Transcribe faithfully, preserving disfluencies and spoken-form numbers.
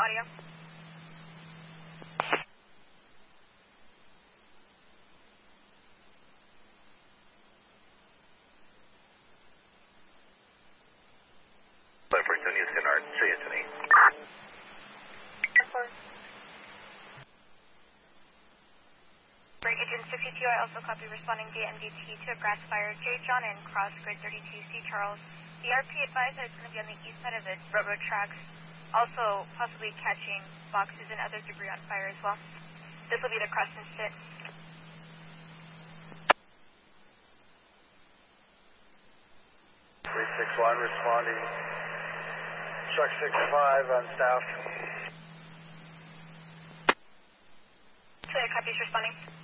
audio. Houston, Houston, Art, see you tonight. Break Agent sixty-two, I also copy responding via M D T to a grass fire. J. John and Cross, Grid thirty-two, C. Charles. The R P advised that it's going to be on the east side of the railroad tracks, also possibly catching boxes and other debris on fire as well. This will be the Crescent Sit. three six one responding. Truck six five on staff. Clear, copies responding.